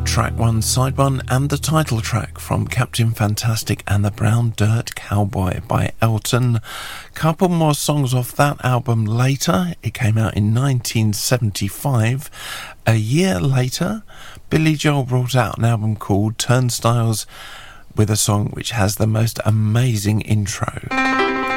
track 1, side 1, and the title track from Captain Fantastic and the Brown Dirt Cowboy by Elton. Couple more songs off that album later. It came out in 1975. A year later, Billy Joel brought out an album called Turnstiles with a song which has the most amazing intro.